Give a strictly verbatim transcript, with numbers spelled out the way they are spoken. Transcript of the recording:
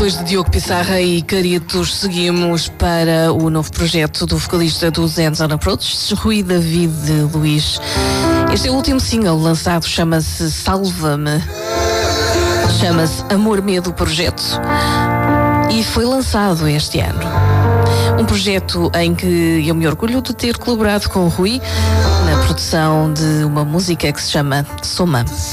Depois de Diogo Pissarra e Caritos, seguimos para o novo projeto do vocalista dos Hands On Approach, Rui David Luiz. Este é o último single lançado, chama-se Salva-me. Chama-se Amor Medo Projeto e foi lançado este ano. Um projeto em que eu me orgulho de ter colaborado com o Rui na produção de uma música que se chama Soma.